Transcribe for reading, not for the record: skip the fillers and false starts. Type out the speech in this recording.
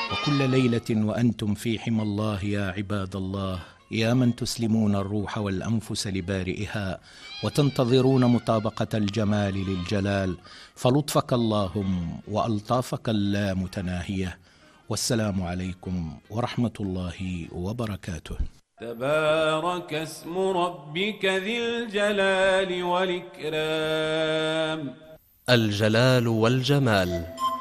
وكل ليلة وأنتم في حمى الله يا عباد الله، يا من تسلمون الروح والأنفس لبارئها وتنتظرون مطابقة الجمال للجلال، فلطفك اللهم وألطافك اللامتناهية. والسلام عليكم ورحمة الله وبركاته. تبارك اسم ربك ذي الجلال والإكرام. الجلال والجمال